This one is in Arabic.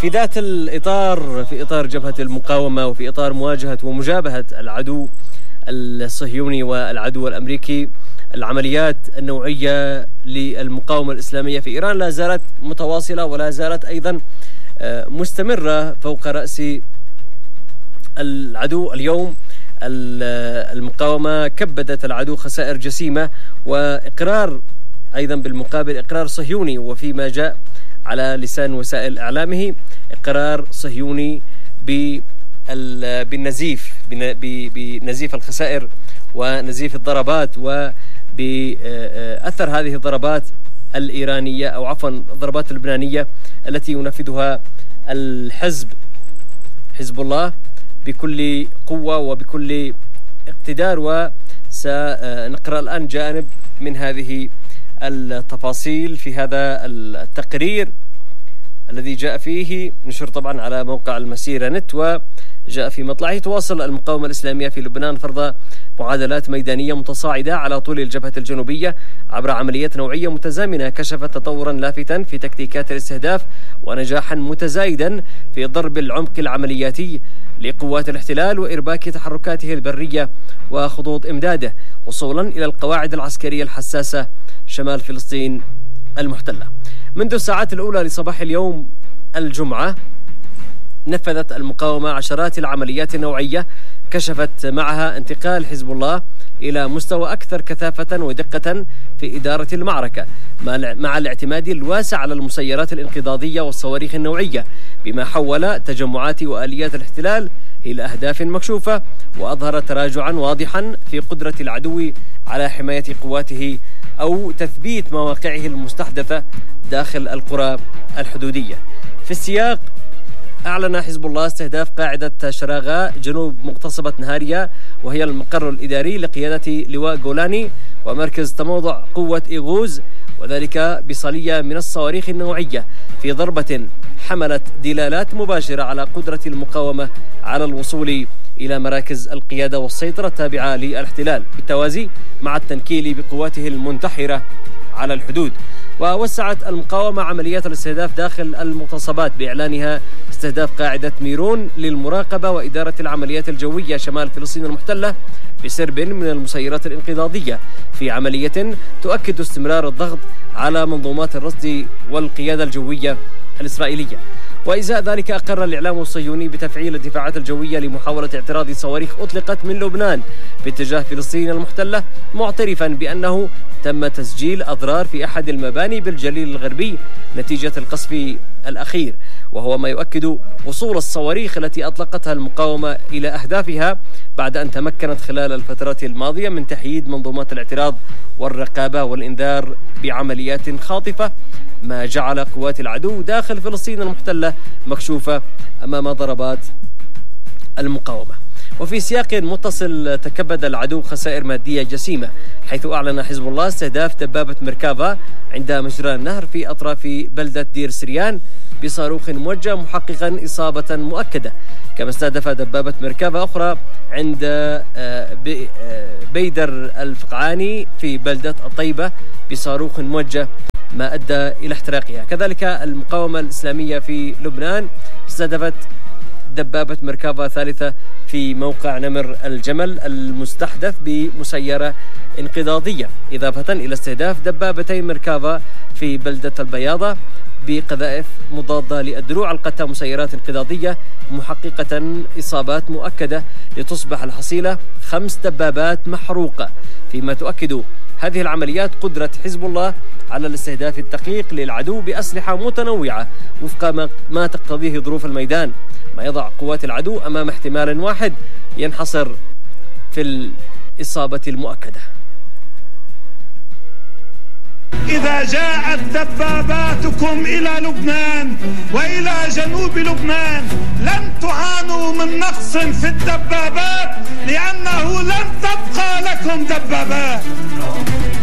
في ذات الإطار، في إطار جبهة المقاومة وفي إطار مواجهة ومجابهة العدو الصهيوني والعدو الأمريكي، العمليات النوعية للمقاومة الإسلامية في إيران لا زالت متواصلة ولا زالت أيضا مستمرة فوق رأس العدو. اليوم المقاومة كبدت العدو خسائر جسيمة، وإقرار أيضا بالمقابل إقرار صهيوني، وفيما جاء على لسان وسائل إعلامه إقرار صهيوني بالنزيف، بنزيف الخسائر ونزيف الضربات، وبأثر هذه الضربات الإيرانية أو عفوا الضربات اللبنانية التي ينفذها حزب الله بكل قوة وبكل اقتدار. وسنقرأ الآن جانب من هذه التفاصيل في هذا التقرير الذي جاء فيه نشر طبعا على موقع المسيرة نت، وجاء في مطلعه: تواصل المقاومة الإسلامية في لبنان فرض معادلات ميدانية متصاعدة على طول الجبهة الجنوبية عبر عمليات نوعية متزامنة كشفت تطورا لافتا في تكتيكات الاستهداف ونجاحا متزايدا في ضرب العمق العملياتي لقوات الاحتلال وإرباك تحركاته البرية وخطوط إمداده وصولا إلى القواعد العسكرية الحساسة شمال فلسطين المحتلة. منذ الساعات الأولى لصباح اليوم الجمعة نفذت المقاومة عشرات العمليات النوعية كشفت معها انتقال حزب الله إلى مستوى أكثر كثافة ودقة في إدارة المعركة، مع الاعتماد الواسع على المسيرات الانقضاضية والصواريخ النوعية، بما حول تجمعات وآليات الاحتلال إلى أهداف مكشوفة، وأظهر تراجعا واضحا في قدرة العدو على حماية قواته أو تثبيت مواقعه المستحدثة داخل القرى الحدودية. في السياق، أعلن حزب الله استهداف قاعدة شراغا جنوب مغتصبة نهاريا، وهي المقر الإداري لقيادة لواء جولاني ومركز تموضع قوة إيغوز، وذلك بصلية من الصواريخ النوعية في ضربة حملت دلالات مباشرة على قدرة المقاومة على الوصول إلى مراكز القيادة والسيطرة التابعة للاحتلال، بالتوازي مع التنكيل بقواته المنتحرة على الحدود. ووسعت المقاومة عمليات الاستهداف داخل المغتصبات بإعلانها استهداف قاعدة ميرون للمراقبة وإدارة العمليات الجوية شمال فلسطين المحتلة بسرب من المسيرات الانقضاضية، في عملية تؤكد استمرار الضغط على منظومات الرصد والقيادة الجوية الإسرائيلية. وإزاء ذلك أقر الإعلام الصهيوني بتفعيل الدفاعات الجوية لمحاولة اعتراض صواريخ أطلقت من لبنان باتجاه فلسطين المحتلة، معترفا بأنه تم تسجيل أضرار في أحد المباني بالجليل الغربي نتيجة القصف الأخير، وهو ما يؤكد وصول الصواريخ التي أطلقتها المقاومة إلى أهدافها بعد أن تمكنت خلال الفترات الماضية من تحييد منظومات الاعتراض والرقابة والإنذار بعمليات خاطفة، ما جعل قوات العدو داخل فلسطين المحتلة مكشوفة أمام ضربات المقاومة. وفي سياق متصل، تكبد العدو خسائر مادية جسيمة، حيث أعلن حزب الله استهداف دبابة مركافا عند مجرى النهر في أطراف بلدة دير سريان بصاروخ موجه، محققا إصابة مؤكدة. كما استهدف دبابة مركافا أخرى عند بيدر الفقعاني في بلدة الطيبة بصاروخ موجه، ما أدى إلى احتراقها. كذلك المقاومة الإسلامية في لبنان استهدفت دبابة مركافا ثالثة في موقع نمر الجمل المستحدث بمسيرة انقضاضية، إضافة إلى استهداف دبابتين مركافا في بلدة البياضة بقذائف مضادة للدروع القتة مسيرات انقضاضية، محققة إصابات مؤكدة لتصبح الحصيلة 5 دبابات محروقة، فيما تؤكد هذه العمليات قدرة حزب الله على الاستهداف الدقيق للعدو بأسلحة متنوعة وفق ما تقتضيه ظروف الميدان، ما يضع قوات العدو أمام احتمال واحد ينحصر في الإصابة المؤكدة. إذا جاءت دباباتكم إلى لبنان وإلى جنوب لبنان لن تعانوا من نقص في الدبابات، لأنه لن تبقى لكم دبابات.